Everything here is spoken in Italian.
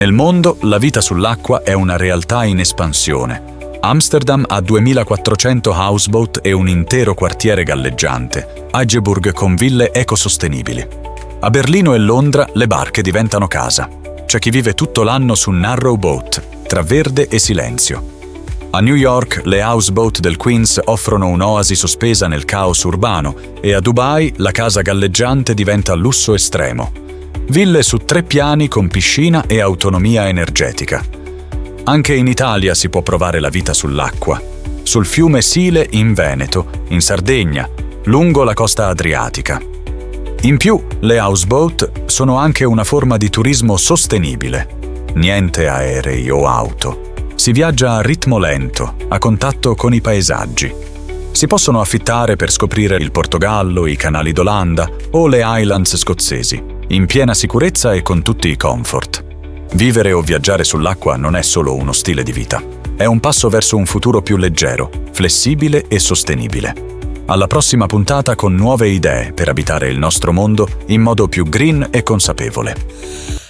Nel mondo, la vita sull'acqua è una realtà in espansione. Amsterdam ha 2400 houseboat e un intero quartiere galleggiante, Hageburg con ville ecosostenibili. A Berlino e Londra le barche diventano casa. C'è chi vive tutto l'anno su narrow boat, tra verde e silenzio. A New York le houseboat del Queens offrono un'oasi sospesa nel caos urbano e a Dubai la casa galleggiante diventa lusso estremo. Ville su 3 piani con piscina e autonomia energetica. Anche in Italia si può provare la vita sull'acqua. Sul fiume Sile in Veneto, in Sardegna, lungo la costa adriatica. In più, le houseboat sono anche una forma di turismo sostenibile. Niente aerei o auto. Si viaggia a ritmo lento, a contatto con i paesaggi. Si possono affittare per scoprire il Portogallo, i canali d'Olanda o le Highlands scozzesi, in piena sicurezza e con tutti i comfort. Vivere o viaggiare sull'acqua non è solo uno stile di vita. È un passo verso un futuro più leggero, flessibile e sostenibile. Alla prossima puntata con nuove idee per abitare il nostro mondo in modo più green e consapevole.